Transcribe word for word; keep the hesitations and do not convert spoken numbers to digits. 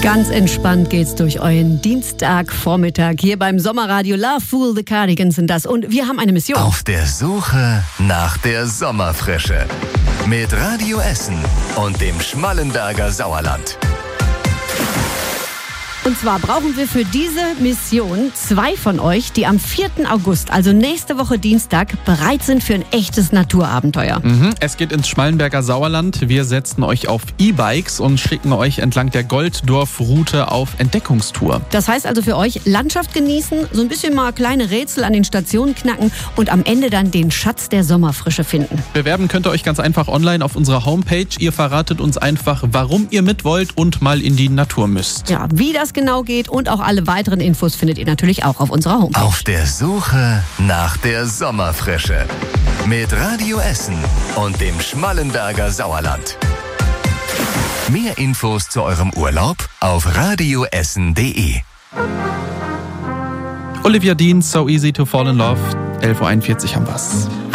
Ganz entspannt geht's durch euren Dienstagvormittag hier beim Sommerradio. Love Fool, the Cardigans sind das. Und wir haben eine Mission. Auf der Suche nach der Sommerfrische. Mit Radio Essen und dem Schmallenberger Sauerland. Und zwar brauchen wir für diese Mission zwei von euch, die am vierten August, also nächste Woche Dienstag, bereit sind für ein echtes Naturabenteuer. Mhm. Es geht ins Schmallenberger Sauerland. Wir setzen euch auf E-Bikes und schicken euch entlang der Golddorf-Route auf Entdeckungstour. Das heißt also für euch Landschaft genießen, so ein bisschen mal kleine Rätsel an den Stationen knacken und am Ende dann den Schatz der Sommerfrische finden. Bewerben könnt ihr euch ganz einfach online auf unserer Homepage. Ihr verratet uns einfach, warum ihr mit wollt und mal in die Natur müsst. Ja, wie das genau geht und auch alle weiteren Infos findet ihr natürlich auch auf unserer Homepage. Auf der Suche nach der Sommerfrische. Mit Radio Essen und dem Schmallenberger Sauerland. Mehr Infos zu eurem Urlaub auf radioessen punkt de. Olivia Dean, So Easy to Fall in Love. elf Uhr einundvierzig haben wir's.